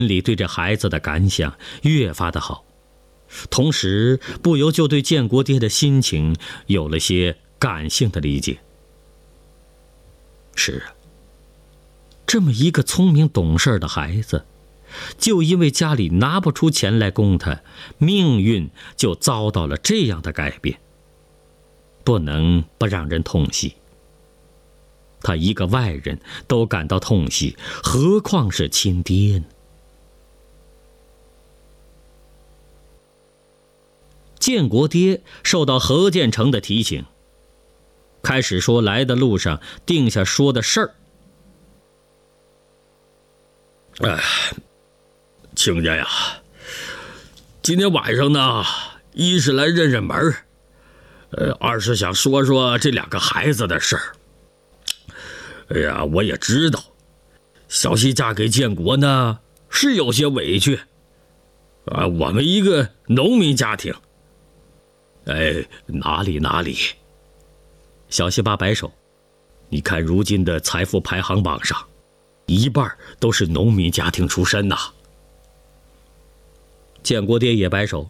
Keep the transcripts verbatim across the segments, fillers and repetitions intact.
里对这孩子的感想越发的好，同时不由就对建国爹的心情有了些感性的理解。是啊，这么一个聪明懂事的孩子，就因为家里拿不出钱来供他，命运就遭到了这样的改变，不能不让人痛惜。他一个外人都感到痛惜，何况是亲爹呢？建国爹受到何建成的提醒，开始说来的路上定下说的事儿。 哎，亲家呀，今天晚上呢，一是来认认门，呃，二是想说说这两个孩子的事儿。哎呀，我也知道，小希嫁给建国呢，是有些委屈，啊，我们一个农民家庭。哎，哪里哪里。 小希爸摆手， 你看如今的财富排行榜上，一半都是农民家庭出身呐。 建国爹也摆手，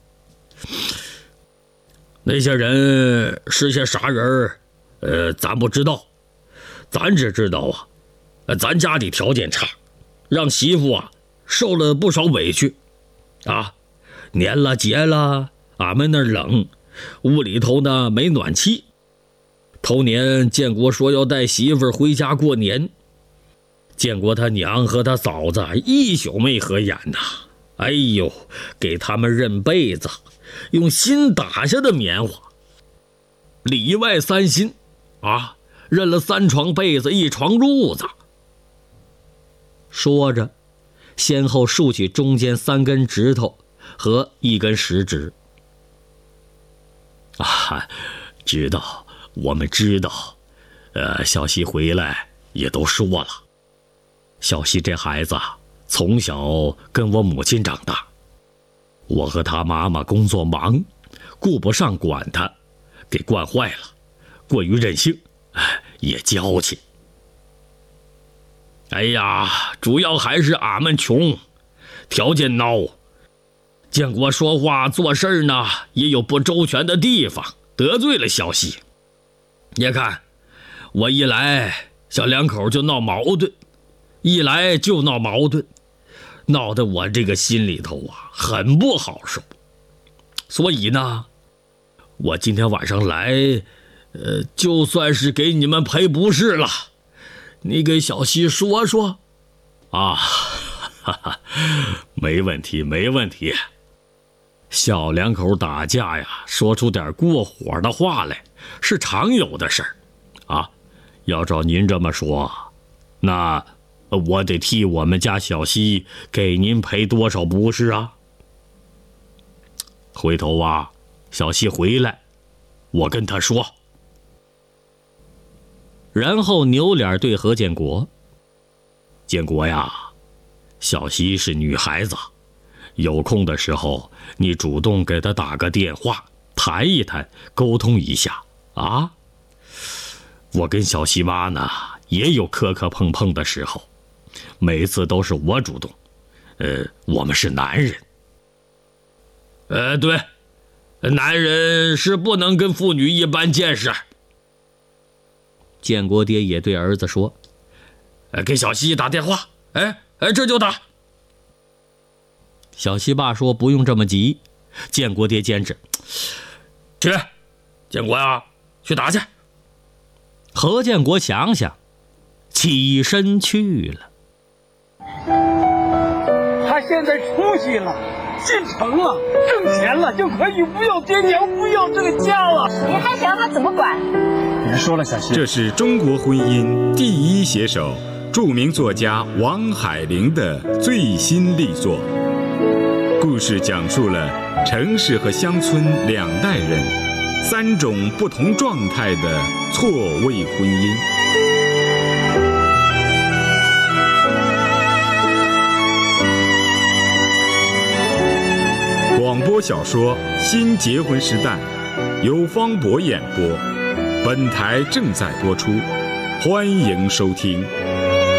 那些人是些啥人，呃，咱不知道，咱只知道啊，咱家里条件差，让媳妇啊受了不少委屈，啊，年了节了，俺们那儿冷，屋里头呢没暖气。头年建国说要带媳妇回家过年，建国他娘和他嫂子一宿没合眼呐，哎呦，给他们认被子，用新打下的棉花，里外三新啊，认了三床被子一床褥子。 说着先后竖起中间三根指头和一根食指。 啊，知道，我们知道，呃，小希回来也都说了，小希这孩子从小跟我母亲长大，我和他妈妈工作忙，顾不上管他，给惯坏了，过于任性，也娇气。哎呀，主要还是俺们穷，条件孬，建国说话做事呢也有不周全的地方，得罪了小希。你看，我一来小两口就闹矛盾，一来就闹矛盾，闹得我这个心里头啊很不好受。所以呢，我今天晚上来，呃，就算是给你们赔不是了。你给小希说说。啊，哈哈，没问题，没问题。小两口打架呀，说出点过火的话来，是常有的事儿，啊，要照您这么说，那我得替我们家小希给您赔多少不是啊？回头啊，小希回来，我跟他说。 然后扭脸对何建国： 建国呀，小希是女孩子，有空的时候你主动给她打个电话，谈一谈，沟通一下啊。我跟小希妈呢也有磕磕碰碰的时候，每次都是我主动，呃，我们是男人。呃，对，男人是不能跟妇女一般见识。 建国爹也对儿子说： 呃，给小希打电话，哎哎，这就打。 小希爸说不用这么急，建国爹坚持： 去，建国呀，去打去。 何建国想想，起身去了。 他现在出息了，进城了，挣钱了，就可以不要爹娘，不要这个家了。 你还想让他怎么管？ 别说了，小希。 这是中国婚姻第一写手、著名作家王海玲的最新力作。故事讲述了城市和乡村两代人三种不同状态的错位婚姻。广播小说《新结婚时代》由方博演播，本台正在播出，欢迎收听。